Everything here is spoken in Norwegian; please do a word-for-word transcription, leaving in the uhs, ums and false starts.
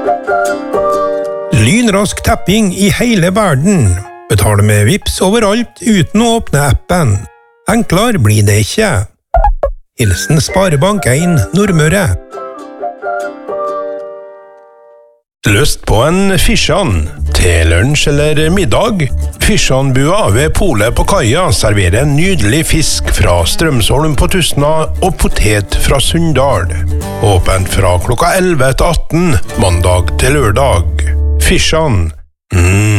Lynrask tapping i hele verden. Betal med Vipps overalt uten å åpne appen. Enklere blir det ikke. Hilsen Sparebank en Nordmøre. Lyst på en fisjan? Til lunsj eller middag? Fisjanbua ved Polet på Kaia serverer en nydelig fisk fra Strømsholm på Tustna og potet fra Sunndal. Åpent fra klokka elleve til atten, mandag til lørdag. Fisjan. Mm.